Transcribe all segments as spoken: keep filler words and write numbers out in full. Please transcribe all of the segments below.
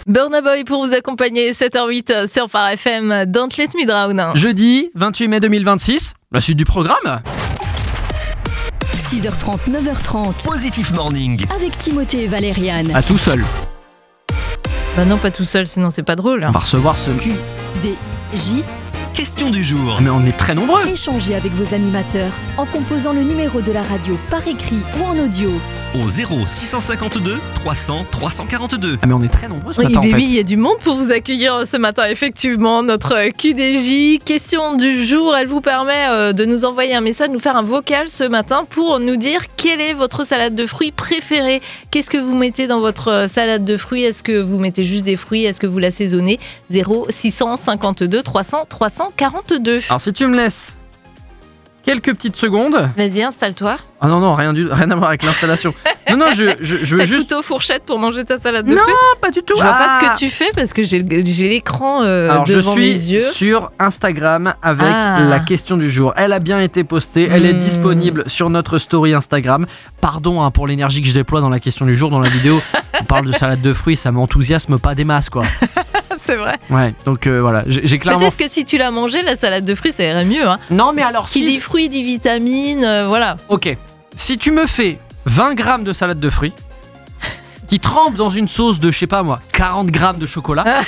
Burna Boy pour vous accompagner, sept heures huit sur Phare F M, Don't Let Me Drown. Jeudi vingt-huit mai deux mille vingt-six, la suite du programme. six heures trente, neuf heures trente. Positif Morning. Avec Timothée et Valériane. À tout seul. Bah non, pas tout seul, sinon c'est pas drôle. On va recevoir ce... Q, D, J. Question du jour. Mais on est très nombreux. Échangez avec vos animateurs en composant le numéro de la radio par écrit ou en audio. Au zéro six cent cinquante-deux trois cents trois cent quarante-deux. Ah mais on est très nombreux ce Oui, matin en baby, fait. il y a du monde pour vous accueillir ce matin, effectivement. Notre Q D J, question du jour, elle vous permet de nous envoyer un message, nous faire un vocal ce matin pour nous dire quelle est votre salade de fruits préférée. Qu'est-ce que vous mettez dans votre salade de fruits? Est-ce que vous mettez juste des fruits? Est-ce que vous l'assaisonnez? Zéro six cent cinquante-deux trois cents trois cent quarante-deux. Alors si tu me laisses quelques petites secondes... Vas-y, installe-toi. Ah non, non, rien, du... rien à voir avec l'installation. Non, non, je, je, je veux T'as juste... couteau, fourchette pour manger ta salade de Non, fruits? pas du tout. Je vois Ah. pas ce que tu fais parce que j'ai, j'ai l'écran euh, Alors devant je mes suis yeux. sur Instagram avec Ah. la question du jour. Elle a bien été postée, elle est Mmh. disponible sur notre story Instagram. Pardon hein, pour l'énergie que je déploie dans la question du jour, dans la vidéo. On parle de salade de fruits, ça m'enthousiasme pas des masses quoi. C'est vrai. Ouais, donc euh, voilà, j'ai, j'ai clairement... Peut-être que si tu l'as mangé, la salade de fruits, ça irait mieux. Hein. Non mais alors Qui si... dit fruits, dit vitamines, euh, voilà. Ok, si tu me fais vingt grammes de salade de fruits, qui trempe dans une sauce de, je sais pas moi, quarante grammes de chocolat,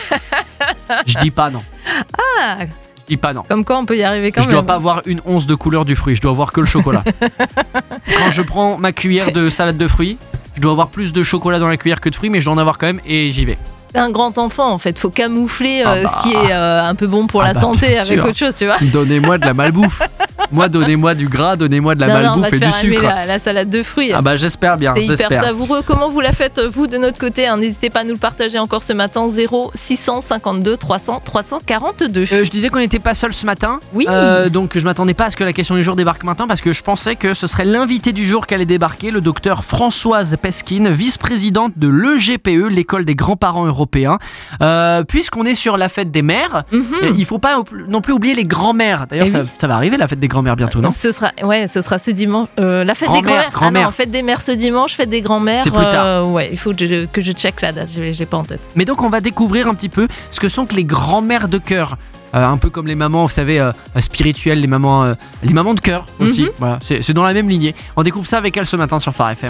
je dis pas non. Ah, Je dis pas non. comme quoi on peut y arriver quand Je même. dois pas voir une once de couleur du fruit, je dois voir que le chocolat. Quand je prends ma cuillère de salade de fruits, je dois avoir plus de chocolat dans la cuillère que de fruits, mais je dois en avoir quand même et j'y vais. C'est un grand enfant en fait, faut camoufler euh, Ah bah. ce qui est euh, un peu bon pour Ah la bah, santé bien avec sûr. autre chose, tu vois. Donnez-moi de la malbouffe. Moi, donnez-moi du gras, donnez-moi de la non, non, on va malbouffe te et faire du aimer sucre. la, la salade de fruits. Ah bah j'espère bien, C'est hyper j'espère. savoureux. Comment vous la faites, vous, de notre côté hein? N'hésitez pas à nous le partager encore ce matin. Zéro six cent cinquante-deux trois cents trois cent quarante-deux. Euh, je disais qu'on n'était pas seul ce matin. Oui. Euh, donc je m'attendais pas à ce que la question du jour débarque maintenant parce que je pensais que ce serait l'invité du jour qui allait débarquer, le docteur Françoise Pesquine, vice-présidente de l'E G P E, l'école des grands-parents européens. Euh, puisqu'on est sur la fête des mères, Mhm. il faut pas non plus oublier les grands-mères. D'ailleurs, Eh ça, oui. ça va arriver la fête des grands-mères bientôt, non? Ce sera, ouais, ce sera ce dimanche. Euh, la fête des Grand-mère, grands-mères. Ah grand-mère. non, fête des mères ce dimanche, fête des grands-mères. C'est plus tard. euh, ouais, il faut que je, que je check la date. Je l'ai, je l'ai pas en tête. Mais donc on va découvrir un petit peu ce que sont que les grands-mères de cœur. Euh, un peu comme les mamans, vous savez, euh, spirituelles, les mamans, euh, les mamans de cœur aussi. Mhm. Voilà, c'est, c'est dans la même lignée. On découvre ça avec elle ce matin sur Phare F M.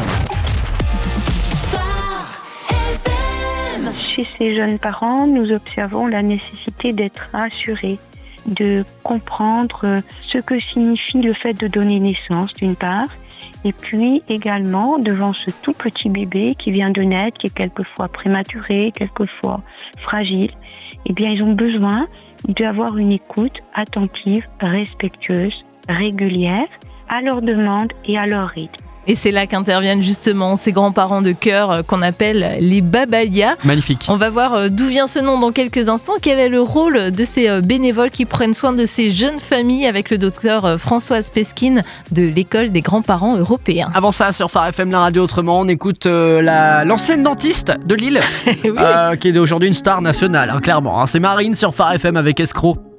Chez ces jeunes parents, nous observons la nécessité d'être rassurés, de comprendre ce que signifie le fait de donner naissance d'une part, et puis également devant ce tout petit bébé qui vient de naître, qui est quelquefois prématuré, quelquefois fragile, eh bien ils ont besoin d'avoir une écoute attentive, respectueuse, régulière, à leur demande et à leur rythme. Et c'est là qu'interviennent justement ces grands-parents de cœur euh, qu'on appelle les babalias. Magnifique. On va voir euh, d'où vient ce nom dans quelques instants. Quel est le rôle de ces euh, bénévoles qui prennent soin de ces jeunes familles avec le docteur euh, Françoise Pesquine de l'école des grands-parents européens. Avant ça, sur Phare F M, la radio autrement, on écoute euh, la, l'ancienne dentiste de Lille, Oui. euh, qui est aujourd'hui une star nationale, hein, clairement. Hein. C'est Marine sur Phare F M avec Escroc.